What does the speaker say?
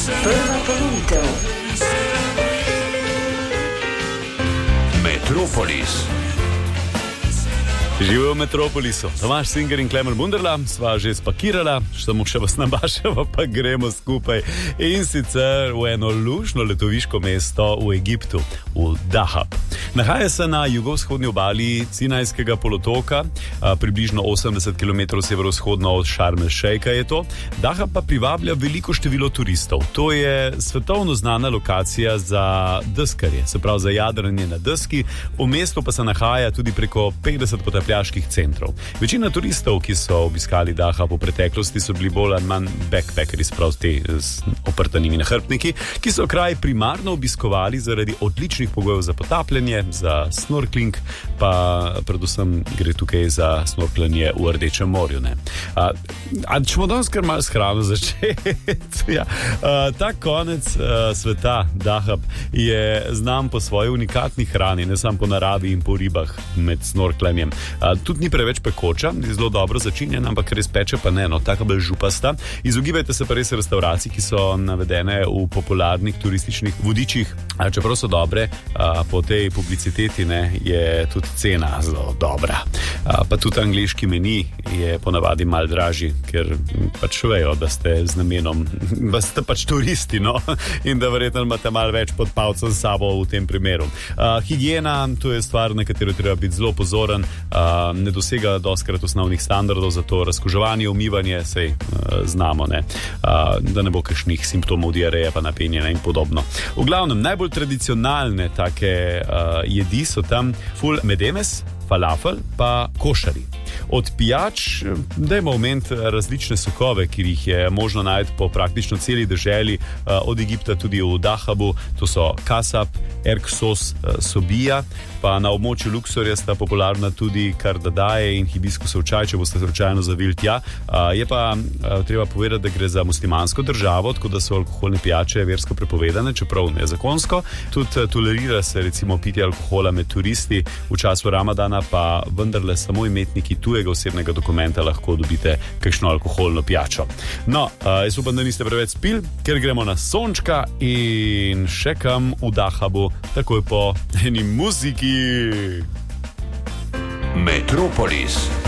Prva ponovitev. Metropolis. Živijo v Metropolisu. Tomaž Singer in Klemen Bunderla sva že spakirala, samo še vas nabašava, pa gremo skupaj. In sicer v eno lušno letoviško mesto v Egiptu, v Dahab. Nahaja se na jugovzhodni obali Sinajskega polotoka, približno 80 km severovzhodno od Šarm el Šejka je to. Dahab pa privablja veliko število turistov. To je svetovno znana lokacija za deskarje, se pravi za jadranje na deski. V mestu pa se nahaja tudi preko 50 potapljaških centrov. Večina turistov, ki so obiskali Dahab v preteklosti, so bili bolj ali manj backpackeri, sprav te z oprtanimi nahrbtniki, ki so kraj primarno obiskovali zaradi odličnih pogojev za potapljanje, za snorkling, pa predvsem gre tukaj za snorklanje v Rdečem morju. Če bomo danes kar malo s hrano začeti. Ja. Ta konec sveta, Dahab, je znam po svoji unikatni hrani, ne samo po naravi in po ribah med snorklanjem. Tudi ni preveč pekoča, je zelo dobro začinjena, ampak res peče pa ne, taka bolj župasta. Izogibajte se pa res restauracij, ki so navedene v popularnih turističnih vodičih, čeprav so dobre, po tej publiciteti je tudi cena zelo dobra. Pa tudi angleški meni je ponavadi mal dražji, ker pač vejo, da ste z namenom, da ste pač turisti, in da verjetno imate malo več pod palcem s sabo v tem primeru. Higiena, to je stvar, na katero treba biti zelo pozoren, ne dosega dostkrat osnovnih standardov, zato razkuževanje, umivanje, sej znamo, da ne bo kakšnih simptomov diareje pa napenjena in podobno. V glavnem, najbolj tradicionalne take jedi so tam ful medemes, falafel pa košari. Od pijač dajmo omeniti različne sokove, ki jih je možno najti po praktično celi deželi od Egipta tudi v Dahabu. To so kasab, erksos, sobija, pa na območju Luksorja sta popularna tudi kardadaje in hibiskusov čaj, če boste slučajno zavili tja. Je pa treba povedati, da gre za muslimansko državo, tako da so alkoholne pijače versko prepovedane, čeprav nezakonsko. Tudi tolerira se recimo pitje alkohola med turisti v času Ramadana, pa vendarle samo imetniki tujega osebnega dokumenta lahko dobite kakšno alkoholno pijačo. Jaz upam, da niste preveč spili, ker gremo na sončka in še kam v Dahabu, takoj po eni muziki. Metropolis.